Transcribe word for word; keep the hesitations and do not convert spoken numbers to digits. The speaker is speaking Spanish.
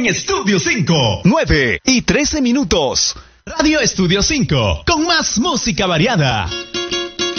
en Estudio cinco. nueve y trece minutos. Radio Estudio cinco, con más música variada.